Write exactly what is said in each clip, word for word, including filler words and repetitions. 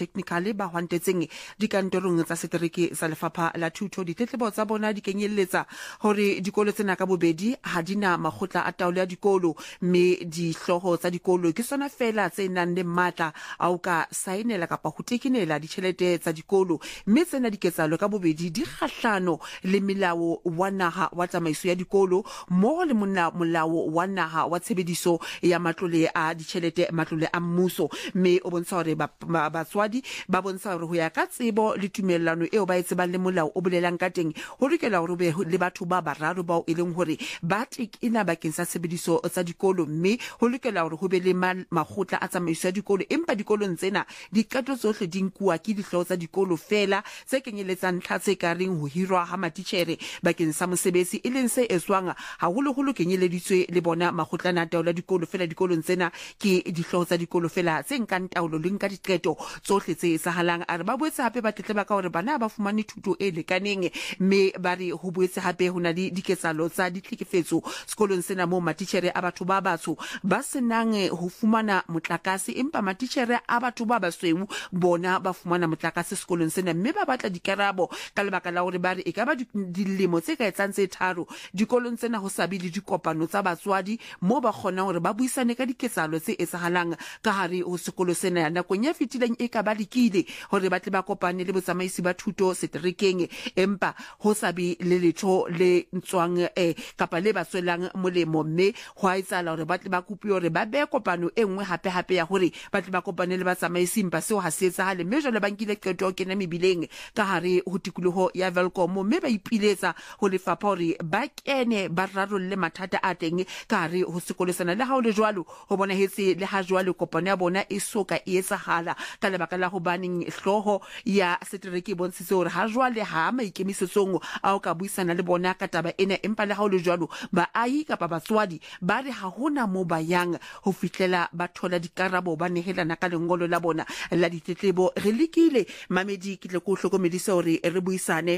Technical ba hwantetseng dikantorong tsa setereke sa lefapha la thuto. Ditletlebo tsa bona di kenyeletsa hore dikolo tsena ka bobedi ha dina makgotla a taolo ya dikolo, mme dihloho tsa dikolo ke sona fela tse nang le matla a o ka saenela kapa ho tekenela ditjhelete tsa dikolo, mme tsena diketsalo ka bobedi di kgahlano le melao wa naha wa tsamaiso ya dikolo mo le molao wa naha wa tshebediso ya matlole a ditjhelete, matlole a mmuso. Mme o bontsha hore batswadi ba bontsha hore ho ya ka tsebo le tumellano eo ba e tsebang le molao o bolelang ka teng, ho lokela hore be le batho ba bararo bao e leng hore ba tekena bakeng sa tshebediso tsa dikolo, mme ho lokela hore ho be le makgotla a tsamaiso ya dikolo. Empa dikolong tsena diqeto tsohle di nkuwa ke dihloho tsa dikolo fela, tse kenyeletsang ntlha tse kareng ho hirwa ha matitjhere bakeng sa mosebetsi, e leng se eswang haholoholo kenyeleditswe le bona makgotlana a taolo ya dikolo fela. Dikolong tsena ke dihloho tsa dikolo fela tse nkang taolo le nka diqeto tsohle tse etsahalang. A re ba boetse hape ba tletleba ka hore bana ba fumane thuto e lekaneng, mme ba re ho boetse hape ho na le diketsalo tsa ditlhekefetso sekolong sena moo matitjhere a batho ba batsho ba senang ho fumana motlakase, empa matitjhere a batho ba basweu bona ba fumana motlakase sekolong sena, mme ba batla dikarabo ka lebaka la hore ba re e ka ba dilemo tse ka etsang tse tharo dikolong tsena ho sabi le dikopano tsa batswadi moo ba kgonang hore ba buisane ka diketsalo tse etsahalang ka hare ho sekolo sena. Nakong ya fetileng e ka ba lekile hore ba tle ba kopane le botsamaisi ba thuto seterekeng, empa ho sabi le letho le ntswang eh kapa le ba tswelang molemo, mme ho a etsala hore ba tle ba kopiwe hore ba be kopano e nngwe hape hape ya hore ba tle ba kopane le batsamaisi, empa seo ha se etsahale. Mme jwale ba nkile qeto ho kena mebileng ka hare ho tikoloho ya Welkom, mme ba ipiletsa ho lefapha hore ba kene ba rarolle mathata a teng ka hare ho sekolo sena. Le ha o le jwalo ho bona hetse le ha jwale kopano ya bona e soka e etsahala ka lebaka la ho baneng hloho ya setereke bontshitse hore ha jwale ha maikemisetsong a o ka buisana le bona ka taba ena. Empa le ha o le jwalo baahi kapa batswadi ba re ha hona mo ba yang ho fihlela ba thola dikarabo, ba nehelana ka lengolo la bona la ditletlebo. Re lekile mamedi ke tle ko hlokomedisa hore re buisane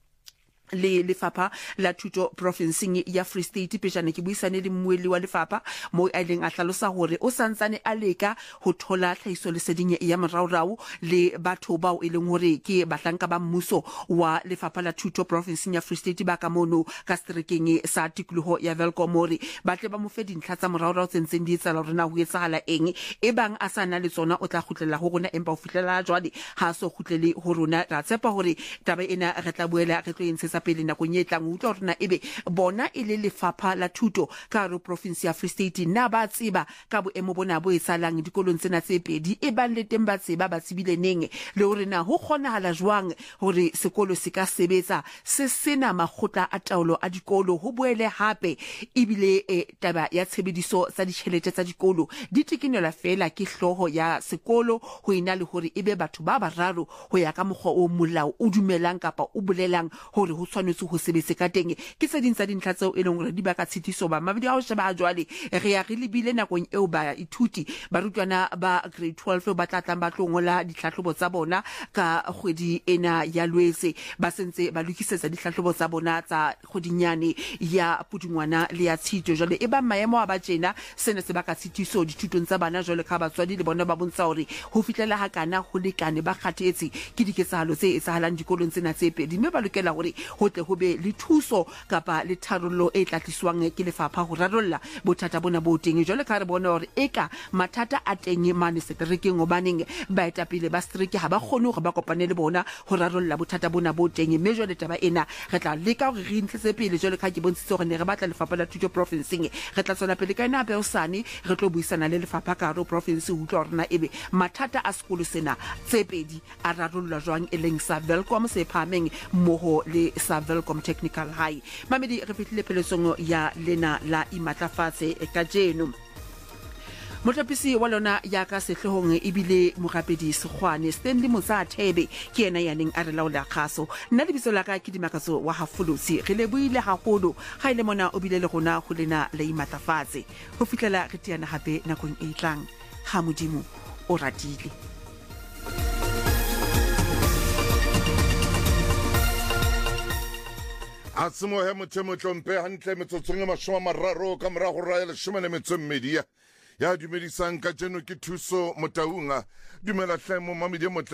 le lefapha la thuto provinceng ya Free State. Pejana ke buisane le mmueli wa lefapha mo a ileng a hlalosa hore o santsane a leka ho thola tlhahiso leseding ya moraorao le batho bao e leng hore ke bahlanka ba mmuso wa lefapha la thuto provinceng ya Free State ba ka mono ka strerekeng sa tikoloho ya Welkom, hore ba tle ba mo fe dintlha tsa moraorao tse ntseng di etsala hore na ho etsahala eng, e bang a sana le tsona o tla kgutlela ho rona, empa ho fihlela jwale ha so kgutlele ho rona. Ra tshepa hore taba ena re tla boela re tlo entshetsa pele nakong e tlang, utlwa hore na ebe bona e le lefapha la thuto ka hare province ya Free State na ba tseba ka boemo bona bo etsalang dikolong tsena tse pedi, e bang le teng ba tseba ba tsebile neng le hore na ho kgonahala jwang hore sekolo se ka sebetsa se sena makgotla a taolo a dikolo. Ho boele hape ebile e, taba ya tshebediso tsa ditjhelete tsa dikolo di tekenela fela ke hloho ya sekolo, ho ina le hore ebe batho ba bararo ho ya ka mokgwa o molao o dumelang kapa o bolelang hore ho tshwanetse ho sebetse ka teng. Ke tse ding tsa dintlha tseo e leng hore di baka tshitiso ba mabedi a ho sheba jwale re ya re lebile nakong eo ba ithuti barutwana ba grade twelve ba tla tlang ba tlo ngola ditlhahlobo tsa bona ka kgwedi ena ya Lwetse, ba sentse ba lokisetsa ditlhahlobo tsa bona tsa kgodinyane ya Pudungwana le ya Tshitwe. Jwale e ba maemo a ba tjena sena se baka tshitiso dithutong tsa bana, jwale ka batswadi le bona ba bontsha hore ho fihlela ha kana ho lekane ba kgathetse ke diketsahalo tse etsahalang dikolong tsena tse pedi, mme ba lokela hore ho tle ho be le thuso kapa le tharollo e tlatliswang ke lefapha ho rarolla bothata bona bo teng. Jwale ka re bona hore eka mathata a teng mane seterekeng hobaneng baetapele ba setereke ha ba kgone hore ba kopane le bona ho rarolla bothata bona bo teng. Mme jwale taba ena re tla leka hore re ntletse pele jwale ka ke bontshitse hore ne re batla lefapha la thuto provinceng, re tla tswela pele ka ena be osane re tlo buisana le lefapha ka hare province ho utlwa hore na ebe mathata a sekolo sena tse pedi a rarolla jwang, e leng sa Welkom se phameng mmoho le sa Welkom Technical High. Mamedi re fihlile peletsong ya lena la imatlafatse ka jeno. Motlapisi wa lona ya ka sehloohong ebile morapedi Sekgwane Stanley Mosathebe ke yena ya neng a re laola kgaso. Nna lebitso la ka ke Dimakatso wa Hafolosi. Re lebohile haholo ha ile mona o bile le rona ho lena la imatlafatse. Ho fihlela re tiana hape nakong e tlang. Ha Modimo o ratile. a tsemo he motho motlompe hantle metsotsong e mashome a mararo ka mora go raya leshome le metso mmedi ya dumedisang ka jeno ke thuso motaunga dumela hle mo mamedi motle